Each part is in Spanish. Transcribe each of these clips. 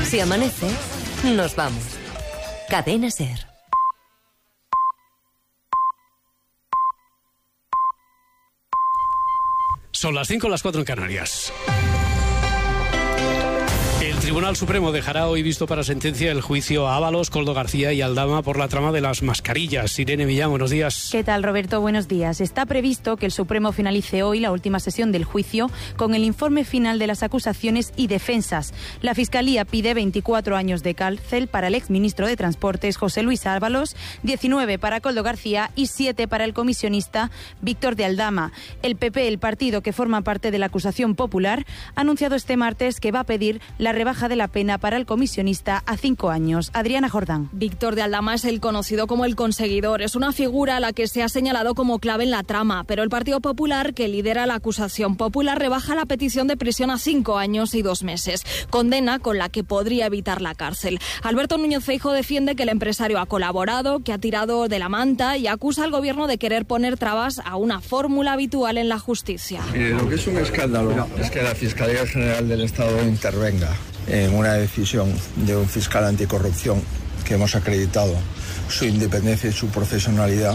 Si amanece, nos vamos. Cadena SER. Son las 5, las 4 en Canarias. El Tribunal Supremo dejará hoy visto para sentencia el juicio a Ábalos, Koldo García y Aldama por la trama de las mascarillas. Irene Millán, buenos días. ¿Qué tal, Roberto? Buenos días. Está previsto que el Supremo finalice hoy la última sesión del juicio con el informe final de las acusaciones y defensas. La Fiscalía pide 24 años de cárcel para el exministro de Transportes, José Luis Ábalos, 19 para Koldo García y 7 para el comisionista Víctor de Aldama. El PP, el partido que forma parte de la acusación popular, ha anunciado este martes que va a pedir la rebaja de la pena para el comisionista a 5 años. Adriana Jordán. Víctor de Aldama es el conocido como el conseguidor. Es una figura a la que se ha señalado como clave en la trama, pero el Partido Popular, que lidera la acusación popular, rebaja la petición de prisión a 5 años y 2 meses. Condena con la que podría evitar la cárcel. Alberto Núñez Feijóo defiende que el empresario ha colaborado, que ha tirado de la manta y acusa al gobierno de querer poner trabas a una fórmula habitual en la justicia. Mire, lo que es un escándalo es que la Fiscalía General del Estado intervenga en una decisión de un fiscal anticorrupción que hemos acreditado su independencia y su profesionalidad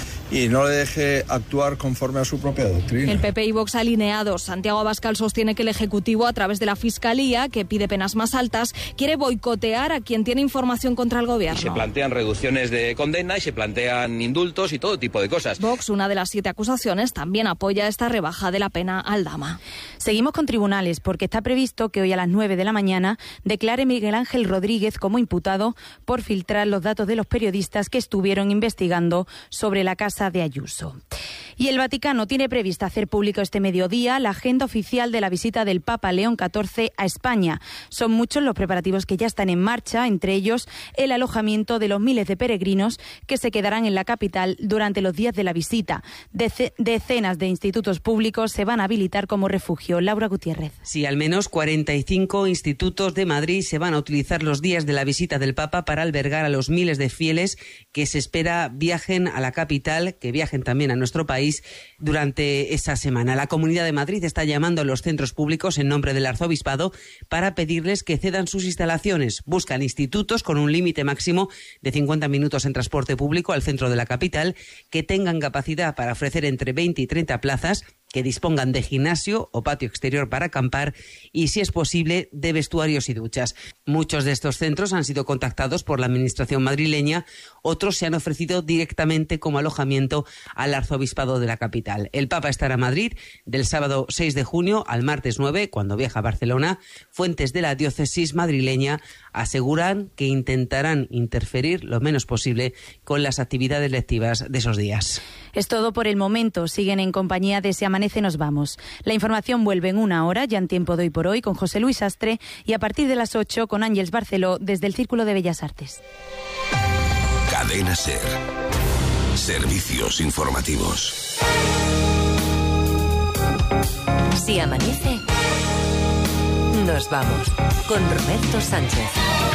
y no le deje actuar conforme a su propia doctrina. El PP y Vox alineados. Santiago Abascal sostiene que el Ejecutivo, a través de la Fiscalía, que pide penas más altas, quiere boicotear a quien tiene información contra el gobierno. Y se plantean reducciones de condena y se plantean indultos y todo tipo de cosas. Vox, una de las 7 acusaciones, también apoya esta rebaja de la pena a Aldama. Seguimos con tribunales porque está previsto que hoy a las 9 de la mañana declare Miguel Ángel Rodríguez como imputado por filtrar los datos de los periodistas que estuvieron investigando sobre la casa de Ayuso. Y el Vaticano tiene prevista hacer público este mediodía la agenda oficial de la visita del Papa León XIV a España. Son muchos los preparativos que ya están en marcha, entre ellos el alojamiento de los miles de peregrinos que se quedarán en la capital durante los días de la visita. Decenas de institutos públicos se van a habilitar como refugio. Laura Gutiérrez. Sí, al menos 45 institutos de Madrid se van a utilizar los días de la visita del Papa para albergar a los miles de fieles que se espera viajen a la capital, que viajen también a nuestro país durante esa semana. La Comunidad de Madrid está llamando a los centros públicos en nombre del Arzobispado para pedirles que cedan sus instalaciones. Buscan institutos con un límite máximo de 50 minutos en transporte público al centro de la capital, que tengan capacidad para ofrecer entre 20 y 30 plazas, que dispongan de gimnasio o patio exterior para acampar y, si es posible, de vestuarios y duchas. Muchos de estos centros han sido contactados por la Administración madrileña, otros se han ofrecido directamente como alojamiento al Arzobispado de la capital. El Papa estará en Madrid del sábado 6 de junio al martes 9, cuando viaja a Barcelona. Fuentes de la diócesis madrileña aseguran que intentarán interferir lo menos posible con las actividades lectivas de esos días. Es todo por el momento. Siguen en compañía de Si Amanece Nos Vamos. La información vuelve en una hora, ya en Tiempo de Hoy por Hoy, con José Luis Astre, y a partir de las 8 con Ángeles Barceló desde el Círculo de Bellas Artes. Cadena SER. Servicios informativos. Si amanece, nos vamos con Roberto Sánchez.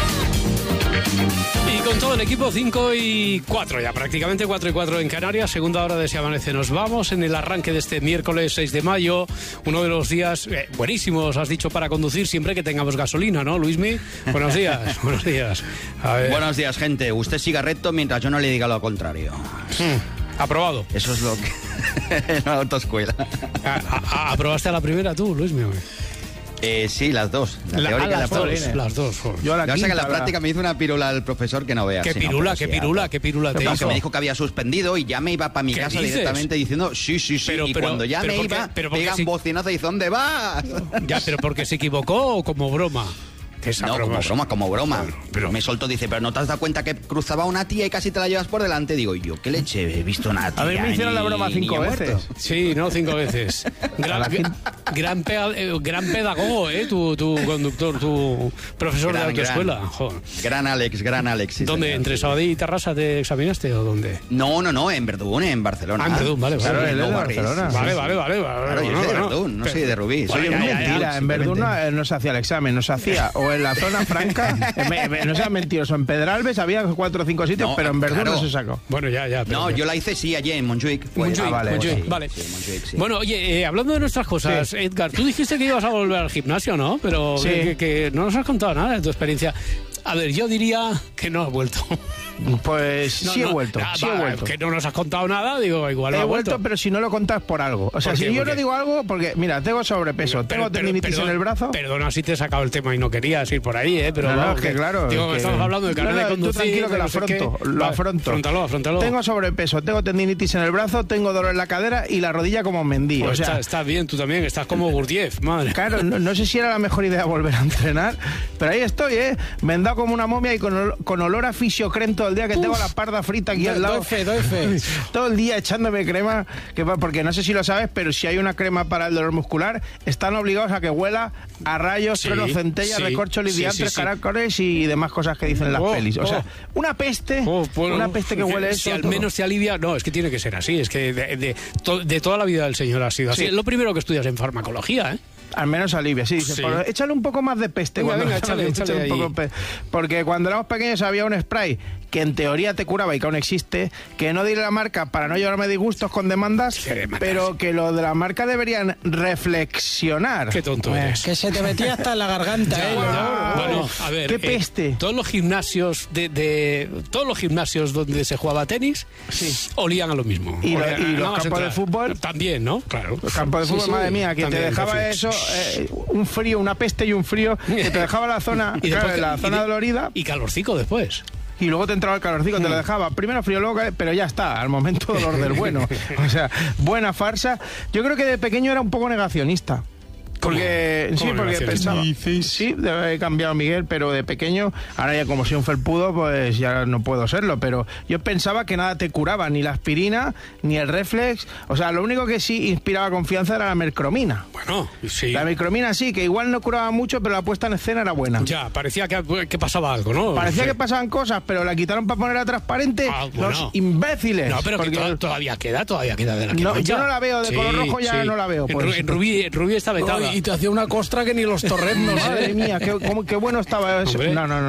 Y con todo el equipo, 5 y 4 ya, prácticamente 4 y 4 en Canarias, segunda hora de Si Amanece Nos Vamos, en el arranque de este miércoles 6 de mayo, uno de los días buenísimos, has dicho, para conducir siempre que tengamos gasolina, ¿no, Luismi? Buenos días, buenos días. A ver. Buenos días, gente. Usted siga recto mientras yo no le diga lo contrario. Aprobado. Eso es lo que... en la autoescuela. ¿Aprobaste a la primera tú, Luismi? Sí, las dos. La teórica y la práctica. Las dos. Yo la quinta, que en la práctica me hizo una pirula al profesor que no veas. ¿Qué pirula te hizo? Que me dijo que había suspendido y ya me iba para mi casa directamente diciendo sí. Y cuando ya me iba, pegan bocinazo y dice, ¿dónde vas? Ya, pero porque se equivocó o como broma. No, como broma. Pero me soltó, dice, pero ¿no te has dado cuenta que cruzaba una tía y casi te la llevas por delante? Digo, yo, ¿qué leche? He visto una tía. A ver, me hicieron la broma 5 veces. Sí, no, 5 veces. Gran pedagogo, tu conductor, tu profesor de autoescuela. Gran Alex. Sí, ¿Dónde? ¿Entre Sabadell y Terrassa te examinaste o dónde? No, en Verdún, en Barcelona. En Verdún, vale. Claro, él es de Barcelona. Vale. Claro, yo soy de Verdún, no soy de Rubí. Oye, mentira, en Verdún no se hacía el examen, no se hacía o Pues en la zona franca, no seas mentiroso, en Pedralbes había 4 o 5 sitios, pero en Verdún no se sacó. Bueno, ya. No, yo la hice sí allí en Montjuic. Vale. Sí, bueno, oye, hablando de nuestras cosas, sí. Edgar, tú dijiste que ibas a volver al gimnasio, ¿no? Pero sí. que no nos has contado nada de tu experiencia. A ver, yo diría que no has vuelto. Pues sí he vuelto. Que no nos has contado nada, digo, igual he vuelto, pero si no lo contas por algo. O sea, si yo no digo algo, porque mira, tengo sobrepeso, tengo tendinitis en el brazo. Perdona si te he sacado el tema y no querías ir por ahí, pero no, es que claro. Digo, estamos hablando de carnet de conducir. Tú tranquilo que lo afronto. Afrontalo. Tengo sobrepeso, tengo tendinitis en el brazo, tengo dolor en la cadera y la rodilla como Mendy. Pues o sea, estás bien, tú también, estás como Gurdjieff, madre. Claro, no sé si era la mejor idea volver a entrenar, pero ahí estoy, me he dado como una momia y con olor a fisiocrem todo el día, que tengo la parda frita aquí al lado. Doy fe. Todo el día echándome crema, porque no sé si lo sabes, pero si hay una crema para el dolor muscular, están obligados a que huela a rayos, trueno, centella, recorcho, lidiantes, caracoles y demás cosas que dicen las pelis. O sea, una peste, una peste que huele eso. Si al menos te alivia, no, es que tiene que ser así, es que de toda la vida del señor ha sido así. Es lo primero que estudias en farmacología, Al menos alivia, sí. Dice, échale un poco más de peste. Venga, échale un poco porque cuando éramos pequeños había un spray que en teoría te curaba y que aún existe, que no diré la marca para no llevarme disgustos con demandas, pero que lo de la marca deberían reflexionar. Qué tonto eres. Que se te metía hasta en la garganta, Bueno, a ver. Qué peste. Todos los gimnasios todos los gimnasios donde se jugaba tenis olían a lo mismo. Y los campos de fútbol también, ¿no? Claro. Los campos de fútbol, madre mía, que también, te dejaba eso, un frío, una peste y un frío, que te dejaba la zona, la zona dolorida. Y calorcico después. Y luego te entraba el calorcico, te lo dejaba. Primero frío, luego pero ya está, al momento dolor del bueno. O sea, buena farsa. Yo creo que de pequeño era un poco negacionista. Porque pensaba, sí, debe haber cambiado Miguel, pero de pequeño, ahora ya como soy un felpudo, pues ya no puedo serlo, pero yo pensaba que nada te curaba, ni la aspirina, ni el Reflex, o sea, lo único que sí inspiraba confianza era la mercromina. Bueno, sí. La mercromina sí, que igual no curaba mucho, pero la puesta en escena era buena. Ya, parecía que pasaba algo, ¿no? Parecía que pasaban cosas, pero la quitaron para ponerla transparente, los imbéciles. No, pero porque todavía queda de la que no, yo no la veo, de color rojo ya no la veo. En Rubí está vetada. Y te hacía una costra que ni los torrendos. Madre mía, qué bueno estaba eso.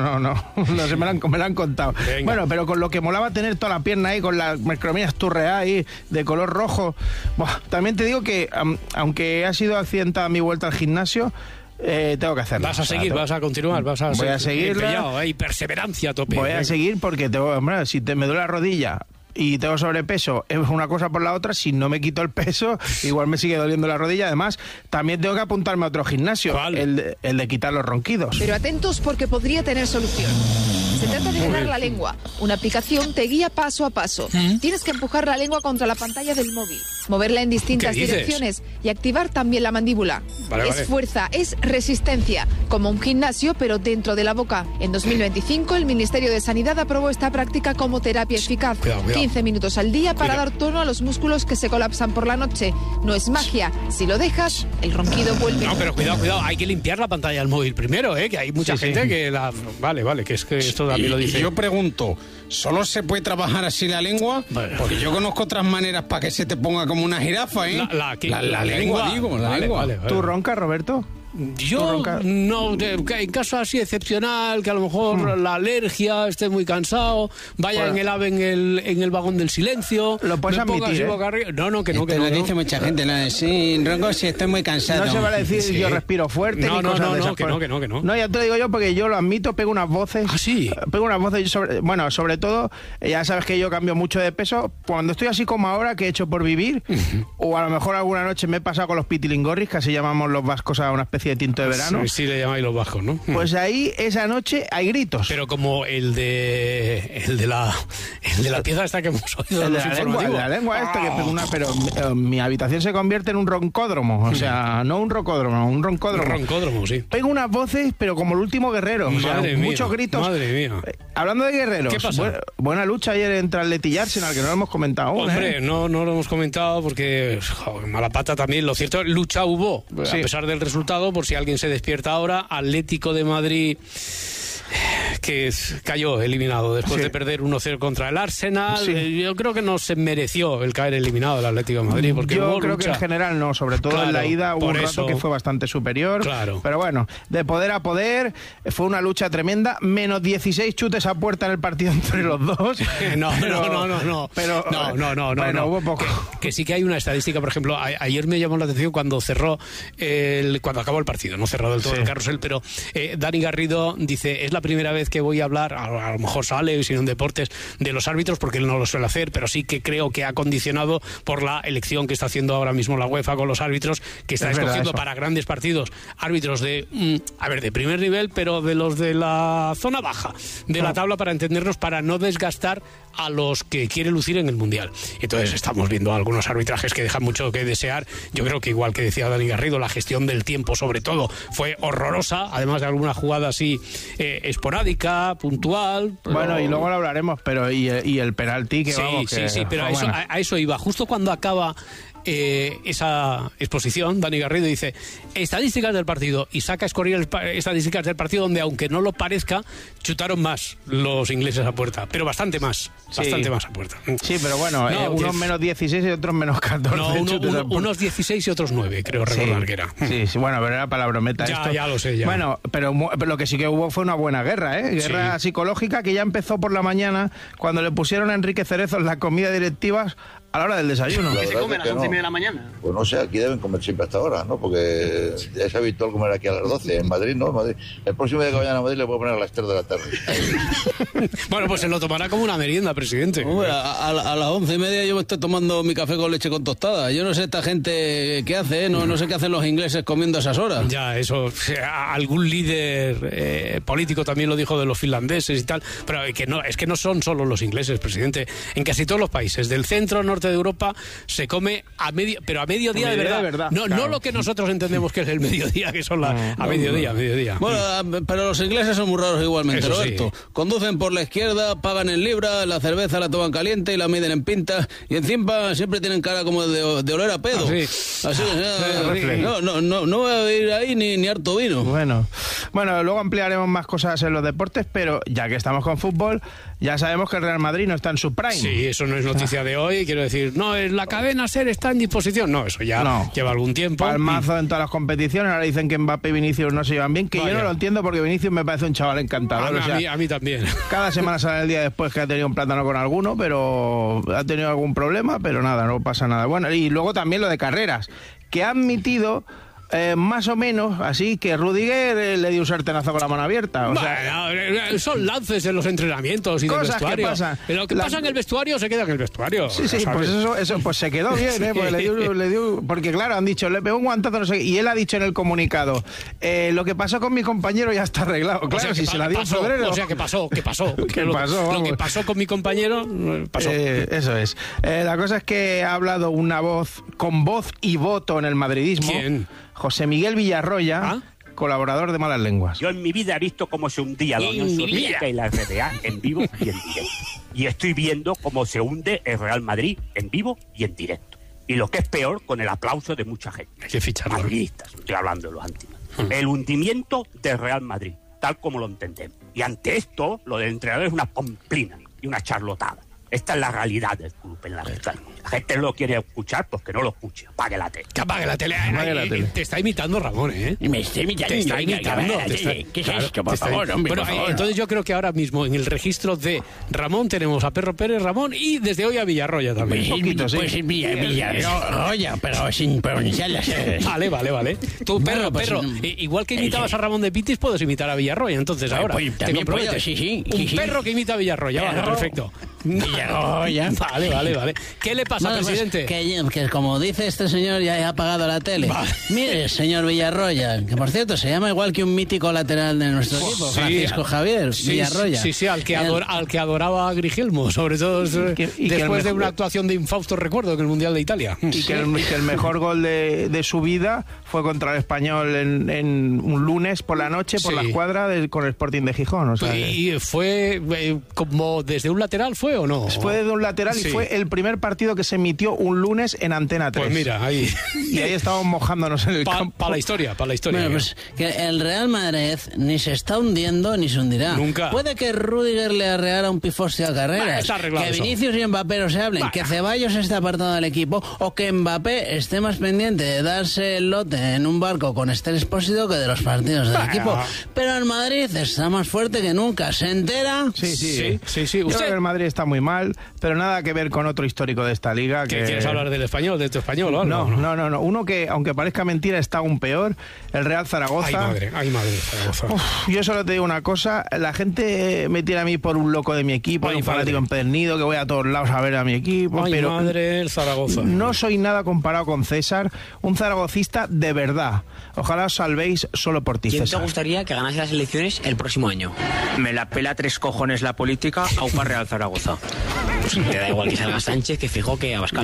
No se me la han contado. Venga. Bueno, pero con lo que molaba tener toda la pierna ahí, con la mercromina esturreada ahí, de color rojo. Buah, también te digo que, aunque ha sido accidentada mi vuelta al gimnasio, tengo que hacerlo. Vas a seguir, vas a continuar, voy a seguir y perseverancia a tope. Voy a seguir porque si me duele la rodilla y tengo sobrepeso, es una cosa por la otra. Si no me quito el peso, igual me sigue doliendo la rodilla. Además, también tengo que apuntarme a otro gimnasio, el de quitar los ronquidos. Pero atentos, porque podría tener solución. Se trata de ganar la lengua. Una aplicación te guía paso a paso. Tienes que empujar la lengua contra la pantalla del móvil, moverla en distintas direcciones y activar también la mandíbula. Es fuerza, es resistencia, como un gimnasio, pero dentro de la boca. En 2025, el Ministerio de Sanidad aprobó esta práctica como terapia eficaz. 15 minutos al día para dar tono a los músculos que se colapsan por la noche. No es magia. Si lo dejas, el ronquido vuelve. No, pero cuidado. Hay que limpiar la pantalla del móvil primero, que hay mucha gente que la... Vale, que es que esto también lo dice. Y yo pregunto, ¿solo se puede trabajar así la lengua? Porque yo conozco otras maneras para que se te ponga como una jirafa, La lengua, digo, la lengua. Vale. ¿Tú roncas, Roberto? Yo no, en caso así excepcional, que a lo mejor la alergia, esté muy cansado, vaya en el AVE en el vagón del silencio, lo puedes admitir, No, que no. Lo dice mucha gente, sí, ronco si estoy muy cansado. No se vale decir yo respiro fuerte, ni cosas de esas. Que no. No, ya te lo digo yo porque yo lo admito, pego unas voces. ¿Ah, sí? Pego unas voces, sobre todo, ya sabes que yo cambio mucho de peso, cuando estoy así como ahora, que he hecho por vivir, o a lo mejor alguna noche me he pasado con los pitilingorris, que así llamamos los vascos a una especie de tinto de verano. Sí, le llamáis los vascos, ¿no? Pues ahí, esa noche, hay gritos. Pero como el de la pieza esta que hemos oído. El de la lengua esta, que pega una... Pero mi habitación se convierte en un roncódromo. O sea, no un rocódromo, un roncódromo. Un roncódromo, sí. Pego unas voces, pero como el último guerrero. O sea, muchos gritos. Madre mía. Hablando de guerreros. ¿Qué pasa? Buena lucha ayer entre Atleti y Arsenal, que no lo hemos comentado aún. Hombre, no lo hemos comentado porque mala pata también. Lo cierto, lucha hubo, a pesar del resultado, por si alguien se despierta ahora. Atlético de Madrid que cayó eliminado después de perder 1-0 contra el Arsenal. Yo creo que no se mereció el caer eliminado del Atlético de Madrid. Porque yo creo que en general no, sobre todo en la ida hubo un rato que fue bastante superior. Pero bueno, de poder a poder, fue una lucha tremenda. Menos 16 chutes a puerta en el partido entre los dos. No. Bueno, hubo poco. Que sí que hay una estadística, por ejemplo, ayer me llamó la atención cuando cuando acabó el partido, no cerró del todo el carrusel, pero Dani Garrido dice, es la primera vez que voy a hablar, a lo mejor sale, si no en deportes, de los árbitros, porque él no lo suele hacer, pero sí que creo que ha condicionado por la elección que está haciendo ahora mismo la UEFA con los árbitros, que está escogiendo para grandes partidos árbitros de primer nivel, pero de los de la zona baja de la tabla, para entendernos, para no desgastar a los que quiere lucir en el Mundial. Entonces estamos viendo algunos arbitrajes que dejan mucho que desear. Yo creo que, igual que decía Dani Garrido, la gestión del tiempo sobre todo fue horrorosa, además de alguna jugada así esporádica, puntual. Bueno, y luego lo hablaremos, pero y el penalti que pero a eso iba. Justo cuando acaba esa exposición, Dani Garrido dice estadísticas del partido, y saca a escurrir estadísticas del partido donde, aunque no lo parezca, chutaron más los ingleses a puerta, pero bastante más a puerta. Sí, pero bueno, unos menos 16 y otros menos 14. Unos 16 y otros 9, creo recordar que era. Sí, bueno, pero era para la brometa esto. Ya lo sé. Bueno, pero lo que sí que hubo fue una buena guerra, guerra psicológica, que ya empezó por la mañana cuando le pusieron a Enrique Cerezo en la comida directiva a la hora del desayuno. ¿Qué se come a las 11:30 de la mañana? Pues no sé, aquí deben comer siempre hasta ahora, ¿no? Porque ya es habitual comer aquí a las 12. En Madrid, ¿no? El próximo día que vayan a Madrid le puedo poner a las 3 de la tarde. Bueno, pues se lo tomará como una merienda, presidente. Hombre, a las 11:30 yo me estoy tomando mi café con leche con tostada. Yo no sé esta gente qué hace, no sé qué hacen los ingleses comiendo a esas horas. Ya, eso, algún líder político también lo dijo de los finlandeses y tal, pero es que no son solo los ingleses, presidente. En casi todos los países del centro, norte de Europa, se come a mediodía de verdad. No lo que nosotros entendemos que es el mediodía, que son a mediodía. Bueno, pero los ingleses son muy raros igualmente, eso Roberto. Sí. Conducen por la izquierda, pagan en libra, la cerveza la toman caliente y la miden en pintas, y encima siempre tienen cara como de oler a pedo. Así no voy a ir ahí ni harto vino. Bueno, luego ampliaremos más cosas en los deportes, pero ya que estamos con fútbol, ya sabemos que el Real Madrid no está en su prime. Sí, eso no es noticia de hoy, quiero decir, la cadena SER está en disposición. No, eso ya lleva algún tiempo. Palmazo en todas las competiciones. Ahora dicen que Mbappé y Vinicius no se llevan bien, que yo no lo entiendo, porque Vinicius me parece un chaval encantador. A mí también. Cada semana sale el día después que ha tenido un plátano con alguno, pero ha tenido algún problema, pero nada, no pasa nada. Bueno, y luego también lo de carreras, que ha admitido más o menos así que Rudiger le dio un sartenazo con la mano abierta. Son lances en los entrenamientos y del vestuario. Lo que pasa en el vestuario se queda en el vestuario. Sí, pues eso pues se quedó bien, porque le dio, porque claro, han dicho, le pegó un guantazo, no sé qué, y él ha dicho en el comunicado, lo que pasó con mi compañero ya está arreglado. Claro, si se la dio en febrero. O sea, ¿qué pasó? Lo que pasó con mi compañero, pasó. Eso es. La cosa es que ha hablado una voz con voz y voto en el madridismo. ¿Quién? José Miguel Villarroya, colaborador de Malas Lenguas. Yo en mi vida he visto cómo se hundía la Unión Soviética y la RDA en vivo y en directo. Y estoy viendo cómo se hunde el Real Madrid en vivo y en directo. Y lo que es peor, con el aplauso de mucha gente. Hay que ficharlo. Madridistas, estoy hablando de los antimadridistas. El hundimiento del Real Madrid, tal como lo entendemos. Y ante esto, lo del entrenador es una pamplina y una charlotada. Esta es la realidad del club en la verdad. La gente no lo quiere escuchar, pues que no lo escuche. Apague la tele. Que apague la tele. Te está imitando Ramón, ¿eh? Me está imitando. Te está imitando. ¿Qué es esto? Por favor, hombre, por favor. Entonces yo creo que ahora mismo en el registro de Ramón tenemos a Perro Pérez, Ramón, y desde hoy a Villarroya también. Pues Villarroya, pero sin pronunciar las R. Vale. Tú, Perro, igual que imitabas a Ramón de Pitis, puedes imitar a Villarroya. Entonces ahora te comprometes. Un perro que imita a Villarroya. Vale, perfecto. Villarroya. Vale. ¿Qué le pasa, presidente? Que como dice este señor, ya ha apagado la tele. Vale. Mire, señor Villarroya, que por cierto se llama igual que un mítico lateral de nuestro equipo, Francisco Javier Villarroya. Sí, al que adoraba a Grigelmo, sobre todo después de una actuación de infausto recuerdo en el Mundial de Italia. Y que el mejor gol de su vida fue contra el Español en un lunes por la noche, por la escuadra con el Sporting de Gijón. Y fue como desde un lateral, fue o no? Fue de un lateral y fue el primer partido que se emitió un lunes en Antena 3. Pues mira, ahí... Y ahí estábamos mojándonos en el campo. Para la historia. Bueno, pues que el Real Madrid ni se está hundiendo ni se hundirá. Nunca. Puede que Rüdiger le arreara un pifostio a Carreras, que Vinicius y Mbappé no se hablen, que Ceballos esté apartado del equipo, o que Mbappé esté más pendiente de darse el lote en un barco con Esther Expósito que de los partidos del equipo. Pero el Madrid está más fuerte que nunca. ¿Se entera? Sí. Yo creo que el Madrid está muy mal, pero nada que ver con otro histórico de esta liga. ¿Qué quieres hablar del español, de tu español o algo? No. Uno que, aunque parezca mentira, está aún peor, el Real Zaragoza. Ay, madre, Zaragoza. Yo solo te digo una cosa, la gente me tiene a mí por un loco de mi equipo, un fanático empedernido, que voy a todos lados a ver a mi equipo. Ay, pero madre, el Zaragoza. No soy nada comparado con César, un zaragocista de verdad. Ojalá os salvéis solo por ti, ¿Quién César. te gustaría que ganase las elecciones el próximo año? Me la pela 3 cojones la política, aupa Real Zaragoza. Pues te da igual que salga Sánchez, que fijo que Abascal.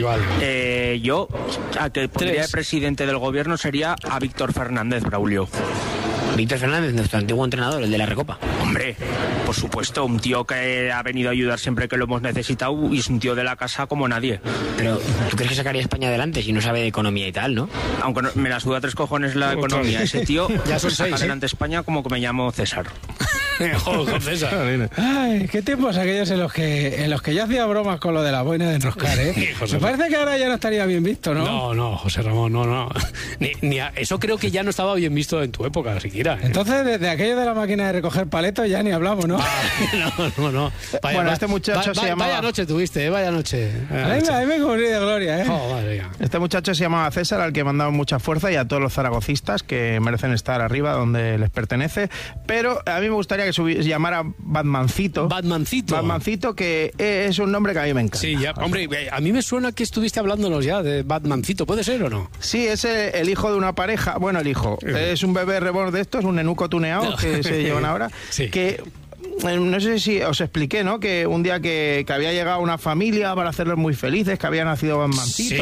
Yo, a que pondría de presidente del gobierno sería a Víctor Fernández, Braulio. Víctor Fernández, nuestro antiguo entrenador, el de la Recopa. Hombre, por supuesto, un tío que ha venido a ayudar siempre que lo hemos necesitado y es un tío de la casa como nadie. Pero, ¿tú crees que sacaría España adelante si no sabe de economía y tal, no? Aunque me la suda 3 cojones la economía. Ese tío ya son saca 6, adelante España como que me llamo César. Joder, César. Ay, qué tiempos aquellos en los que yo hacía bromas con lo de la boina de enroscar, ¿eh? Me parece que ahora ya no estaría bien visto, ¿no? No, José Ramón, no. Eso creo que ya no estaba bien visto en tu época, siquiera. Entonces, desde aquello de la máquina de recoger paletos ya ni hablamos, ¿no? No. Bueno, este muchacho se llamaba... Vaya noche tuviste, vaya noche. A mí me cubrí de gloria, ¿eh? Oh, madre mía. Este muchacho se llamaba César, al que mandaba mucha fuerza, y a todos los zaragocistas que merecen estar arriba donde les pertenece. Pero a mí me gustaría que se llamara Batmancito. Batmancito, que es un nombre que a mí me encanta. Sí, ya, hombre, a mí me suena que estuviste hablándonos ya de Batmancito, ¿puede ser o no? Sí, es el hijo de una pareja, bueno, el hijo, es un bebé reborn de estos, un nenuco tuneado que se llevan ahora, que... No sé si os expliqué, ¿no? Que un día que había llegado una familia para hacerlos muy felices, que había nacido Batmancito,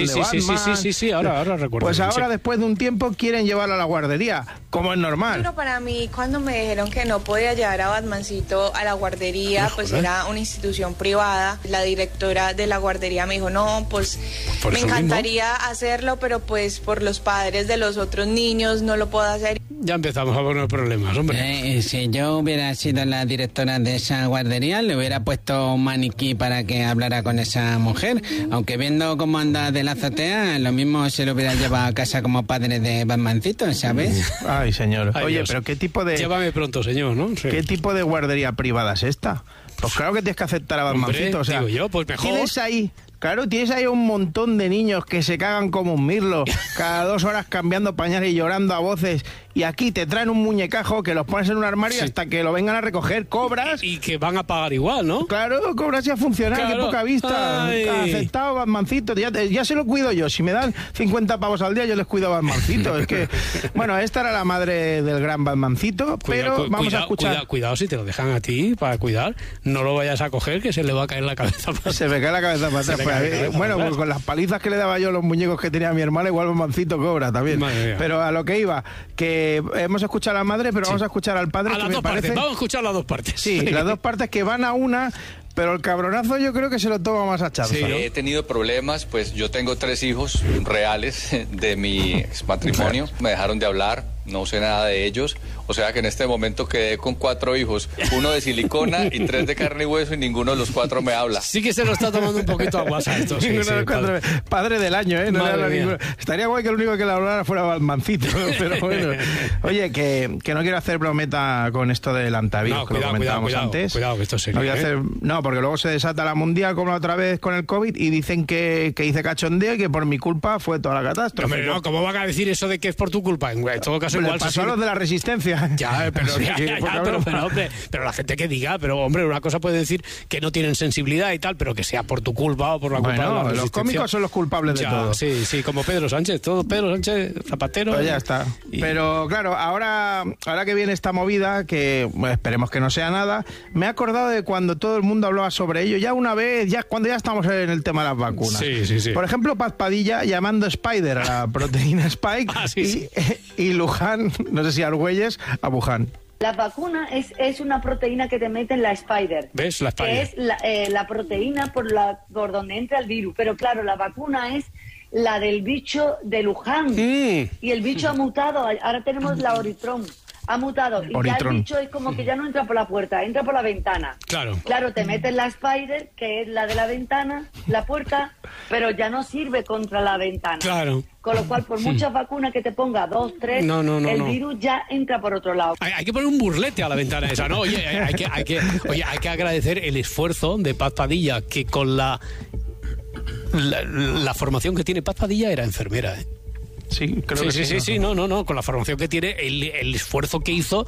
Sí, ahora recuerdo. Pues ahora, después de un tiempo, quieren llevarlo a la guardería, como es normal. Pero para mí, cuando me dijeron que no podía llevar a Batmancito a la guardería, pues era una institución privada, la directora de la guardería me dijo, no, pues me encantaría hacerlo, pero pues por los padres de los otros niños no lo puedo hacer. Ya empezamos a poner problemas, hombre. Si yo hubiera sido la directora de esa guardería, le hubiera puesto un maniquí para que hablara con esa mujer, aunque viendo cómo anda de la azotea, lo mismo se lo hubiera llevado a casa como padre de Batmancito, ¿sabes? Ay, señor. Ay, oye, Dios. Pero ¿qué tipo de... Llévame pronto, señor, ¿no? Sí. ¿Qué tipo de guardería privada es esta? Pues claro que tienes que aceptar a Batmancito, hombre, o sea... digo yo, pues mejor. Tienes ahí... Claro, tienes ahí un montón de niños que se cagan como un mirlo, cada 2 horas cambiando pañales y llorando a voces, y aquí te traen un muñecajo que los pones en un armario hasta que lo vengan a recoger, cobras... Y que van a pagar igual, ¿no? Claro, cobras y a funcionar, claro. Qué poca vista. Aceptado, Batmancito, ya se lo cuido yo, si me dan 50 pavos al día yo les cuido a Batmancito, es que... Bueno, esta era la madre del gran Batmancito, pero vamos a escuchar... Cuidado, si te lo dejan a ti para cuidar, no lo vayas a coger que se le va a caer la cabeza para... Se me cae la cabeza para atrás. Bueno, pues con las palizas que le daba yo a los muñecos que tenía mi hermana, igual Batmancito cobra también. Pero a lo que iba, que hemos escuchado a la madre, pero vamos a escuchar al padre. A las dos partes, vamos a escuchar las dos partes. Sí, las dos partes que van a una... Pero el cabronazo yo creo que se lo toma más a Charza. Sí, he tenido problemas, pues yo tengo 3 hijos reales de mi matrimonio. Me dejaron de hablar, no sé nada de ellos. O sea que en este momento quedé con 4 hijos, 1 de silicona y 3 de carne y hueso, y ninguno de los 4 me habla. Sí que se lo está tomando un poquito a WhatsApp esto. Sí, padre del año, ¿eh? No le habla ninguno. Estaría guay que el único que le hablara fuera Batmancito, pero bueno. Oye, que no quiero hacer brometa con esto del antivirus, que lo comentábamos antes. Cuidado, que esto es serio. No, porque luego se desata la mundial como la otra vez con el COVID y dicen que hice cachondeo y que por mi culpa fue toda la catástrofe. Hombre, no, ¿cómo van a decir eso de que es por tu culpa? En todo caso, igual pasó a los de la Resistencia. Ya, pero, pero la gente que diga, pero hombre, una cosa puede decir que no tienen sensibilidad y tal, pero que sea por tu culpa o por la culpa de la Resistencia. Los cómicos son los culpables de todo. Sí, como Pedro Sánchez, todo Pedro Sánchez, Zapatero. Pues ya está. Pero claro, ahora que viene esta movida, que esperemos que no sea nada, me he acordado de cuando todo el mundo hablaba sobre ello, ya una vez, cuando ya estamos en el tema de las vacunas. Sí. Por ejemplo, Paz Padilla llamando Spider a la proteína Spike y Luján, no sé si Argüelles, a Wuhan. La vacuna es una proteína que te mete en la Spider. ¿Ves? La Spider. Que es la proteína por donde entra el virus. Pero claro, la vacuna es la del bicho de Wuhan. Y el bicho ha mutado. Ahora tenemos la Omicron. Ha mutado. Y ya el bicho es como que ya no entra por la puerta, entra por la ventana. Claro, te metes la Spider, que es la de la ventana, la puerta, pero ya no sirve contra la ventana. Claro. Con lo cual, por muchas vacunas que te ponga, 2, 3, el virus ya entra por otro lado. Hay que poner un burlete a la ventana esa, ¿no? Oye, hay que agradecer el esfuerzo de Paz Padilla, que con la formación que tiene Paz Padilla era enfermera, ¿eh? Sí, creo que sí. Sí, no, con la formación que tiene, el esfuerzo que hizo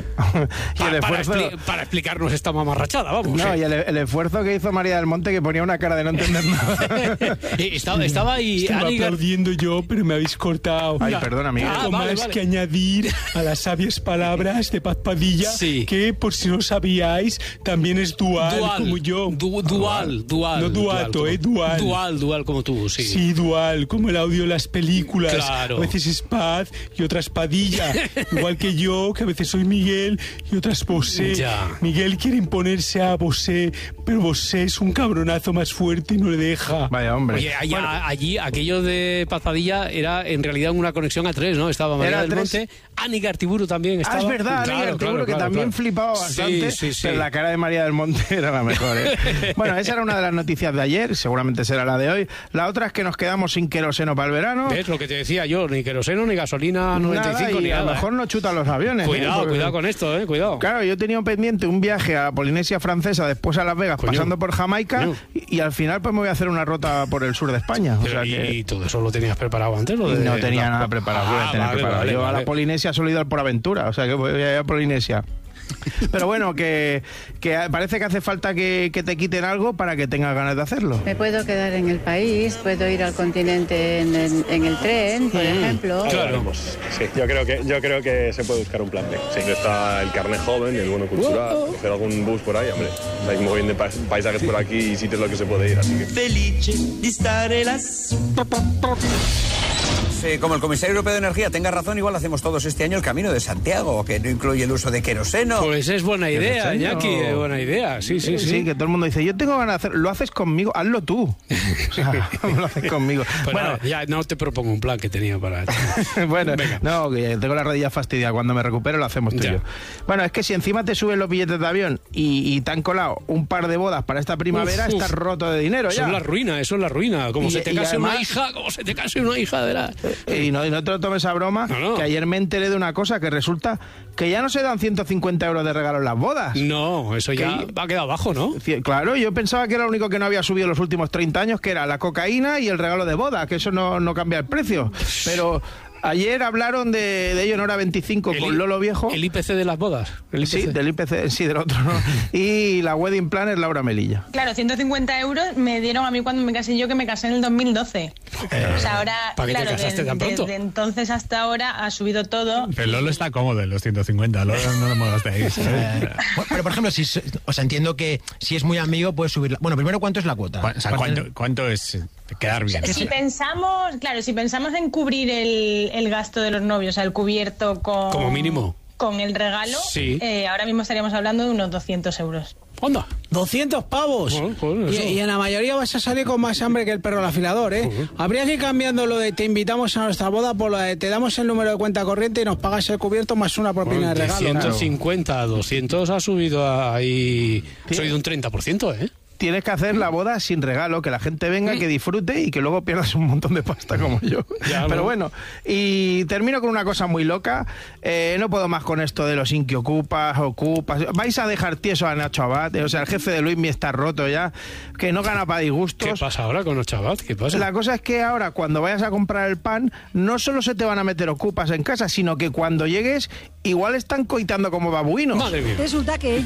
para explicarnos esta mamarrachada, vamos. No, y el esfuerzo que hizo María del Monte, que ponía una cara de no entender nada. Estaba ahí... Estaba aplaudiendo yo, pero me habéis cortado. Ay, perdona, Miguel. Algo más que añadir a las sabias palabras de Paz Padilla, que, por si no sabíais, también es dual como yo. Dual. No duato, dual. Dual como tú, sí. Sí, dual, como el audio de las películas. Claro. A veces es Paz y otras Padilla. Igual que yo, que a veces soy Miguel y otras Bosé. Miguel quiere imponerse a Bosé, pero Bosé es un cabronazo más fuerte y no le deja. Vaya, hombre. Oye, allí, aquello de Paz Padilla era en realidad una conexión a 3, ¿no? Estaba María del Monte, Ani Gartiburu también estaba. Es verdad, Ani Gartiburu, que también flipaba bastante, pero la cara de María del Monte era la mejor, ¿eh? Bueno, esa era una de las noticias de ayer, seguramente será la de hoy. La otra es que nos quedamos sin queroseno para el verano. ¿Ves lo que te decía yo? Ni queroseno, ni gasolina 95, nada, ni nada. A lo mejor no chutan los aviones. Cuidado con esto, cuidado. Claro, yo tenía pendiente un viaje a la Polinesia Francesa, después a Las Vegas, pasando por Jamaica, y al final pues me voy a hacer una ruta por el sur de España. ¿Y todo eso lo tenías preparado antes? No tenía nada preparado. Yo a la Polinesia solo he ido por aventura, o sea que voy a ir a Polinesia. Pero bueno, que parece que hace falta que te quiten algo para que tengas ganas de hacerlo. Me puedo quedar en el país, puedo ir al continente en el tren, por ejemplo. Claro. Sí, yo creo que se puede buscar un plan B. Sí, está el carnet joven, el bono cultural, hacer algún bus por ahí, hombre. Hay muy bien de paisajes por aquí y sitios los que se puede ir, así que... Felice di stare lassù. Como el comisario europeo de energía tenga razón, igual hacemos todos este año el Camino de Santiago, que no incluye el uso de queroseno. Pues es buena idea, Iñaki, buena idea. Sí, que todo el mundo dice, yo tengo ganas de hacer, lo haces conmigo, hazlo tú. O sea, lo haces conmigo. Pues bueno, ya no te propongo un plan que tenía para... Bueno, no, que tengo la rodilla fastidiada, cuando me recupero lo hacemos tú y yo. Bueno, es que si encima te suben los billetes de avión y te han colado un par de bodas para esta primavera, estás roto de dinero ya. Eso es la ruina, como se te case una hija, verás. Y no te lo tomes a broma, que ayer me enteré de una cosa, que resulta que ya no se dan 150 euros de regalo en las bodas. No, eso ya ha quedado bajo, ¿no? Claro, yo pensaba que era lo único que no había subido en los últimos 30 años, que era la cocaína y el regalo de boda, que eso no cambia el precio. Pero... ayer hablaron de ello en Hora 25 con Lolo Viejo. ¿El IPC de las bodas? Sí, del IPC, sí, del otro, ¿no? Y la wedding planner Laura Melilla. Claro, 150 euros me dieron a mí cuando me casé yo, que me casé en el 2012. O sea, ahora, ¿para qué te casaste tan pronto? Desde entonces hasta ahora ha subido todo. Pero Lolo está cómodo en los 150, Lolo no lo molestéis. Pero, por ejemplo, entiendo que si es muy amigo puedes subirla. Bueno, primero, ¿cuánto es la cuota? O sea, ¿cuánto es quedar bien? Si pensamos en cubrir el gasto de los novios, o sea, el cubierto con... Como mínimo. Con el regalo, ahora mismo estaríamos hablando de unos 200 euros. ¡Onda! ¡200 pavos! Y en la mayoría vas a salir con más hambre que el perro al afilador, ¿eh? Habría que ir cambiando lo de te invitamos a nuestra boda por lo de te damos el número de cuenta corriente y nos pagas el cubierto más una propina de regalo. 150 a 200 ha subido ahí... Ha subido un 30%, ¿eh? Tienes que hacer la boda sin regalo, que la gente venga, que disfrute y que luego pierdas un montón de pasta como yo. Pero bueno, y termino con una cosa muy loca. No puedo más con esto de los Inki ocupas. Vais a dejar tieso a Nacho Abad. O sea, el jefe de Luismi está roto ya, que no gana para disgustos. ¿Qué pasa ahora con Nacho Abad? ¿Qué pasa? La cosa es que ahora, cuando vayas a comprar el pan, no solo se te van a meter ocupas en casa, sino que cuando llegues, igual están coitando como babuinos. Madre mía. Resulta que